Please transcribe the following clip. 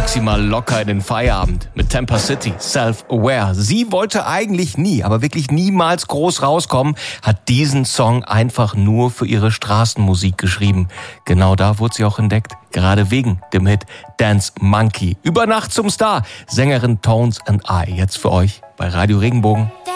maximal locker in den Feierabend mit Tampa City, Self-Aware. Sie wollte eigentlich nie, aber wirklich niemals groß rauskommen, hat diesen Song einfach nur für ihre Straßenmusik geschrieben. Genau da wurde sie auch entdeckt, gerade wegen dem Hit Dance Monkey. Über Nacht zum Star, Sängerin Tones and I, jetzt für euch bei Radio Regenbogen.